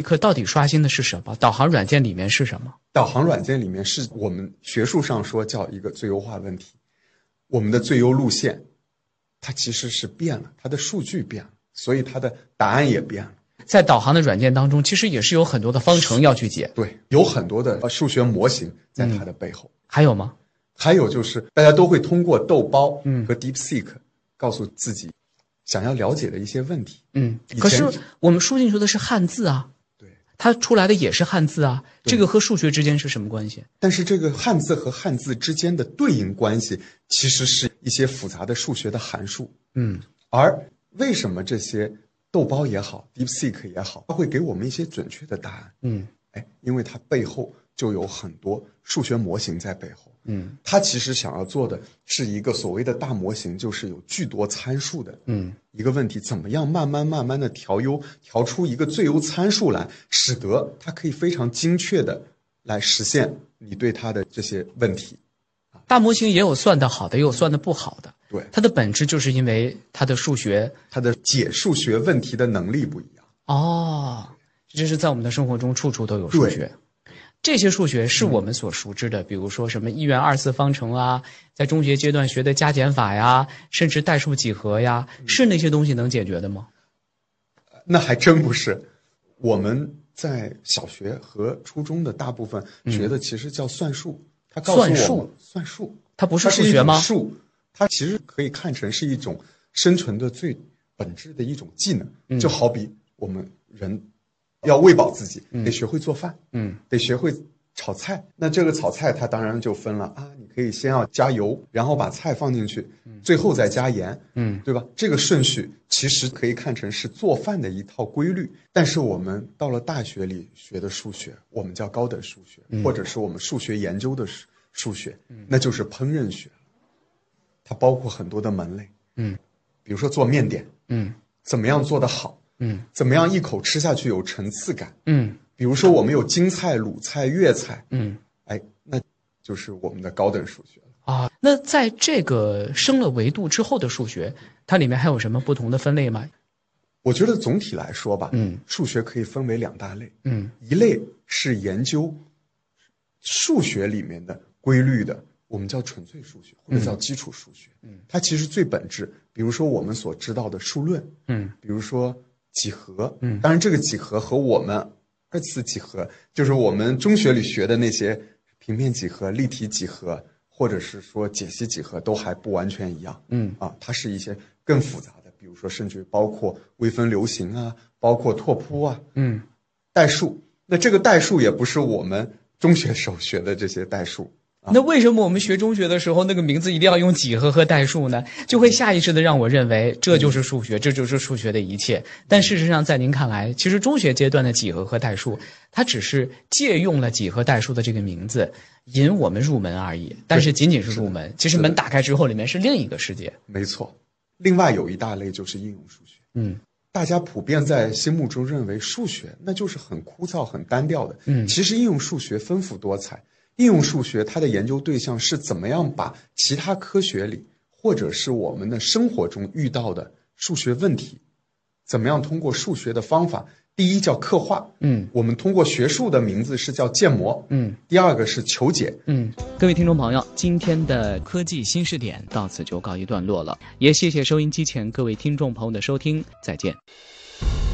课到底刷新的是什么？导航软件里面是什么？ 导航软件里面是我们学术上说叫一个最优化问题，我们的最优路线，它其实是变了，它的数据变了，所以它的答案也变了。 在导航的软件当中，其实也是有很多的方程要去解。 对，有很多的数学模型在它的背后。 还有吗？ 还有就是大家都会通过豆包和 DeepSeek 告诉自己想要了解的一些问题。 可是我们输进去的是汉字啊， 对， 它出来的也是汉字啊，这个和数学之间是什么关系？ 但是这个汉字和汉字之间的对应关系，其实是一些复杂的数学的函数。而为什么这些豆包也好 ，DeepSeek 也好，它会给我们一些准确的答案？因为它背后就有很多数学模型在背后。它其实想要做的是一个所谓的大模型，就是有巨多参数的一个问题，怎么样慢慢的调出一个最优参数来，使得它可以非常精确的来实现你对它的这些问题。 大模型也有算得好的，也有算得不好的。 对， 它的本质就是因为它的数学， 它的解数学问题的能力不一样。 这是在我们的生活中处处都有数学。这些数学是我们所熟知的，比如说什么1元2次方程啊，在中学阶段学的加减法呀，甚至代数几何呀，是那些东西能解决的吗？ 那还真不是。我们在小学和初中的大部分学的其实叫算术，它告诉我们算术， 它不是数学吗？ 它其实可以看成是一种生存的最本质的一种技能。就好比我们人要喂饱自己，得学会做饭，得学会炒菜。那这个炒菜它当然就分了啊，你可以先要加油，然后把菜放进去，最后再加盐，对吧？这个顺序其实可以看成是做饭的一套规律。但是我们到了大学里学的数学，我们叫高等数学，或者是我们数学研究的数学，那就是烹饪学。它包括很多的门类，比如说做面点，怎么样做得好，怎么样一口吃下去有层次感，比如说我们有京菜、鲁菜、粤菜，那就是我们的高等数学了。 那在这个升了维度之后的数学，它里面还有什么不同的分类吗？ 我觉得总体来说吧，数学可以分为2大类，一类是研究数学里面的规律的，我们叫纯粹数学或者叫基础数学，它其实最本质，比如说我们所知道的数论，比如说几何，当然这个几何和我们2次几何，就是我们中学里学的那些平面几何、立体几何，或者是说解析几何都还不完全一样，它是一些更复杂的，比如说甚至包括微分流形啊，包括拓扑啊，代数。那这个代数也不是我们中学时候学的这些代数。 那为什么我们学中学的时候那个名字一定要用几何和代数呢？就会下意识的让我认为这就是数学，这就是数学的一切。但事实上在您看来，其实中学阶段的几何和代数，它只是借用了几何代数的这个名字引我们入门而已，但是仅仅是入门，其实门打开之后里面是另一个世界。 没错。另外有一大类就是应用数学，大家普遍在心目中认为数学那就是很枯燥很单调的，其实应用数学丰富多彩。应用数学它的研究对象是怎么样把其他科学里或者是我们的生活中遇到的数学问题，怎么样通过数学的方法，第一叫刻画，我们通过学术的名字是叫建模，第二个是求解。 各位听众朋友，今天的科技新视点到此就告一段落了，也谢谢收音机前各位听众朋友的收听，再见。